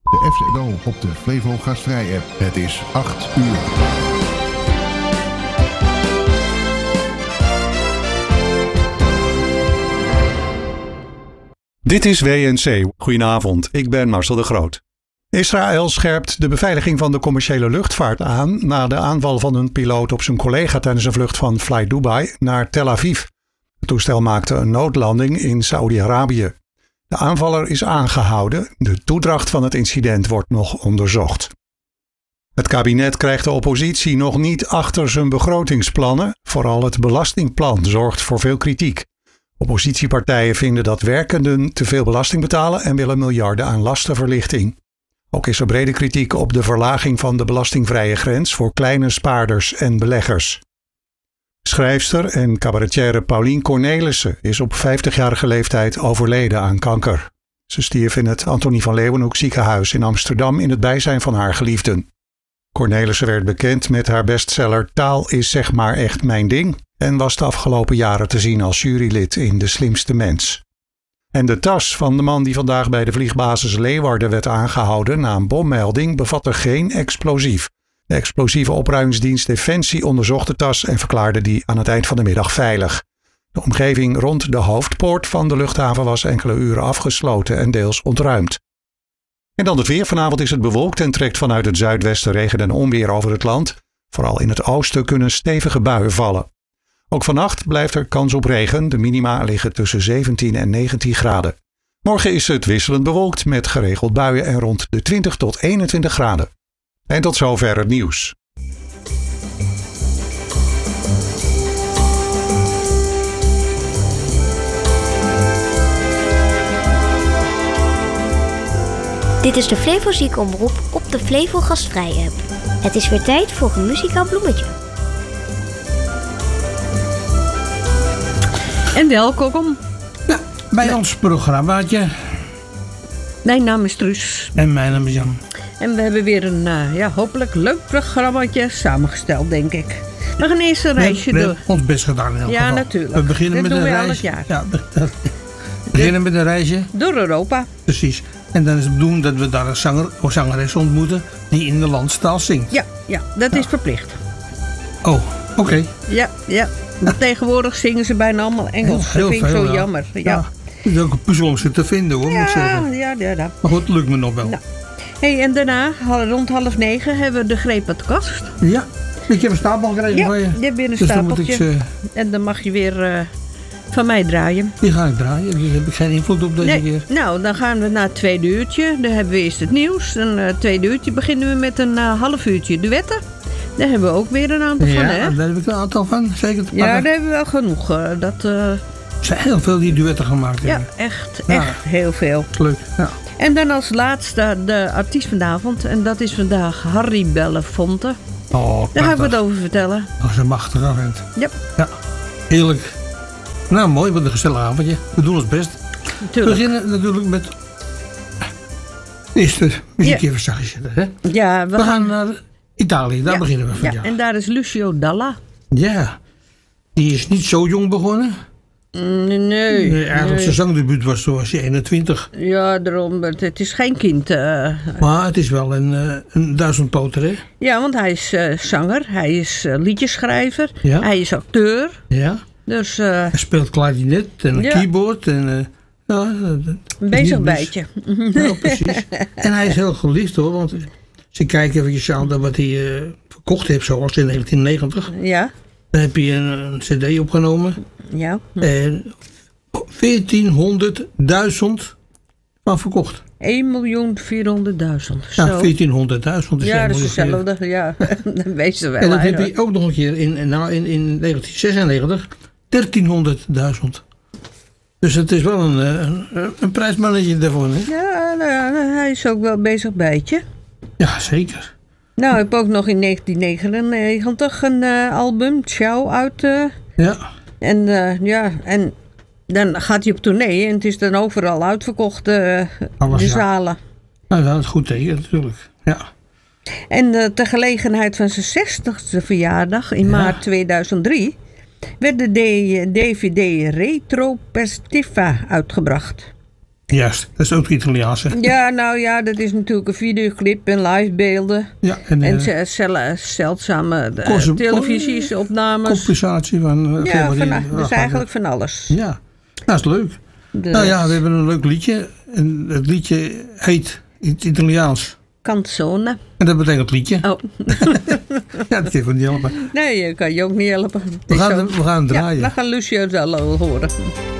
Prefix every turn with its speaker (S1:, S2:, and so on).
S1: De FZO op de Flevo Gastvrij app. Het is 8 uur.
S2: Dit is WNC. Goedenavond, ik ben Marcel de Groot. Israël scherpt de beveiliging van de commerciële luchtvaart aan na de aanval van een piloot op zijn collega tijdens een vlucht van Fly Dubai naar Tel Aviv. Het toestel maakte een noodlanding in Saoedi-Arabië. De aanvaller is aangehouden. De toedracht van het incident wordt nog onderzocht. Het kabinet krijgt de oppositie nog niet achter zijn begrotingsplannen. Vooral het belastingplan zorgt voor veel kritiek. Oppositiepartijen vinden dat werkenden te veel belasting betalen en willen miljarden aan lastenverlichting. Ook is er brede kritiek op de verlaging van de belastingvrije grens voor kleine spaarders en beleggers. Schrijfster en cabaretière Paulien Cornelissen is op 50-jarige leeftijd overleden aan kanker. Ze stierf in het Antonie van Leeuwenhoek ziekenhuis in Amsterdam in het bijzijn van haar geliefden. Cornelissen werd bekend met haar bestseller Taal is zeg maar echt mijn ding en was de afgelopen jaren te zien als jurylid in De Slimste Mens. En de tas van de man die vandaag bij de vliegbasis Leeuwarden werd aangehouden na een bommelding bevatte geen explosief. De explosieve opruimingsdienst Defensie onderzocht de tas en verklaarde die aan het eind van de middag veilig. De omgeving rond de hoofdpoort van de luchthaven was enkele uren afgesloten en deels ontruimd. En dan de weer. Vanavond is het bewolkt en trekt vanuit het zuidwesten regen en onweer over het land. Vooral in het oosten kunnen stevige buien vallen. Ook vannacht blijft er kans op regen. De minima liggen tussen 17 en 19 graden. Morgen is het wisselend bewolkt met geregeld buien en rond de 20 tot 21 graden. En tot zover het nieuws.
S3: Dit is de Flevo Ziekenomroep op de Flevo Gastvrij app. Het is weer tijd voor een muzikaal bloemetje.
S4: En welkom.
S5: Ja, bij ons programmaatje.
S4: Mijn naam is Truus.
S5: En mijn naam is Jan.
S4: En we hebben weer een hopelijk leuk programmaatje samengesteld, denk ik. We gaan eerst een reisje door.
S5: Ons best gedaan in elk geval.
S4: Natuurlijk.
S5: We beginnen
S4: dat
S5: met
S4: doen
S5: een
S4: we
S5: reis.
S4: al het jaar.
S5: Ja, we beginnen met een reisje.
S4: Door Europa.
S5: Precies. En dan is het bedoeld dat we daar een zanger of zangeres ontmoeten die in de landstaal zingt.
S4: Ja, dat is verplicht.
S5: Oh, oké.
S4: Ja. Tegenwoordig zingen ze bijna allemaal Engels.
S5: Heel
S4: dat vind ik
S5: veel,
S4: zo
S5: ja.
S4: jammer. Ja.
S5: Het is ook een puzzel om ze te vinden, hoor, moet ik zeggen.
S4: Ja.
S5: Maar goed, het lukt me nog wel.
S4: Nou. Hey, en daarna, rond 8:30, hebben we de Greep uit de Kast.
S5: Ja, ik heb een stapel gekregen van je.
S4: Ja, je hebt weer een
S5: dus
S4: stapeltje.
S5: Dan moet ik
S4: En dan mag je weer van mij draaien.
S5: die ga ik draaien, daar heb ik geen invloed op deze keer.
S4: Nou, dan gaan we naar het tweede uurtje. Dan hebben we eerst het nieuws. Dan het tweede uurtje beginnen we met een half uurtje duetten. Daar hebben we ook weer een aantal van, hè?
S5: Ja, daar heb ik een aantal van, zeker te pakken.
S4: Ja, daar hebben we wel genoeg.
S5: Er zijn heel veel die duetten gemaakt hebben.
S4: Ja, echt heel veel.
S5: Leuk, ja.
S4: En dan als laatste de artiest vanavond. En dat is vandaag Harry Belafonte.
S5: Oh,
S4: Daar ga ik wat over vertellen.
S5: Dat is een machtige vent.
S4: Yep.
S5: Ja, heerlijk. Nou, mooi, wat een gezellig avondje. We doen ons best.
S4: Tuurlijk.
S5: We beginnen natuurlijk met... Eerst de muziek even zachtjes zetten, hè?
S4: Ja,
S5: we gaan naar Italië, daar beginnen we van.
S4: Ja, en daar is Lucio Dalla.
S5: Ja, die is niet zo jong begonnen.
S4: Nee.
S5: Eigenlijk zijn zangdebuut was toen was hij 21.
S4: Ja, daarom. Het is geen kind.
S5: Maar het is wel een duizendpoter, hè?
S4: Ja, want hij is zanger. Hij is liedjeschrijver.
S5: Ja.
S4: Hij is acteur.
S5: Ja.
S4: Dus,
S5: hij speelt klarinet en keyboard. En,
S4: bezig bijtje.
S5: Ja, precies. En hij is heel geliefd, hoor. Want als je kijkt eventjes aan wat hij verkocht heeft, zoals in 1990.
S4: Ja.
S5: Dan heb je een cd opgenomen.
S4: Ja.
S5: En 1400.000 van verkocht.
S4: 1.400.000.
S5: Ja, 1400.000.
S4: Ja, dat is hetzelfde. Ja, dat weten we wel.
S5: En dat heb je ook nog een keer in 1996. 1300.000. Dus het is wel een prijsmannetje daarvoor, hè?
S4: Ja, nou, hij is ook wel bezig bijtje.
S5: Ja, zeker.
S4: Nou, ik heb ook nog in 1999 een album, Ciao, uit.
S5: Ja.
S4: En dan gaat hij op tournee en het is dan overal uitverkocht, de zalen.
S5: Nou, dat is goed teken natuurlijk, ja.
S4: En ter gelegenheid van zijn 60ste verjaardag in maart 2003 werd de DVD Retro Perspectiva uitgebracht.
S5: Juist, dat is ook Italiaans. Hè?
S4: Ja, nou ja, dat is natuurlijk een videoclip en livebeelden.
S5: Ja,
S4: en zeldzame televisiesopnames.
S5: Compensatie van...
S4: Dus eigenlijk van alles.
S5: Ja, dat is leuk. Nou ja, we hebben een leuk liedje. En het liedje heet in het Italiaans...
S4: Canzone.
S5: En dat betekent liedje.
S4: Oh.
S5: Ja, dat kan je niet helpen.
S4: Nee, kan je ook niet helpen.
S5: We gaan het draaien.
S4: Ja, we gaan Lucio Dallo horen.